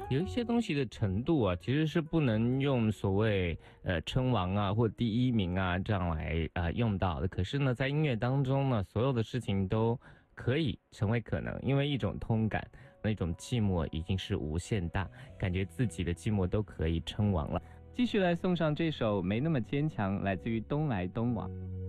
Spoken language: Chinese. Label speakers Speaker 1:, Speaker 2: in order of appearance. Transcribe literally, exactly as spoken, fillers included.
Speaker 1: 有一些东西的程度啊，其实是不能用所谓呃称王啊或第一名啊这样来啊、呃、用到的。可是呢，在音乐当中呢，所有的事情都可以成为可能，因为一种通感，那种寂寞已经是无限大，感觉自己的寂寞都可以称王了。
Speaker 2: 继续来送上这首《没那么坚强》，来自于东来东往。